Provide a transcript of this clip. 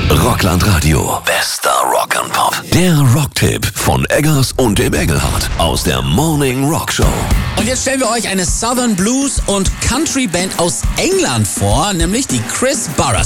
Rockland Radio. Bester Rock and Pop. Der Rocktipp von Eggers und dem Engelhardt aus der Morning Rock Show. Und jetzt stellen wir euch eine Southern Blues und Country Band aus England vor, nämlich die Chris Barras.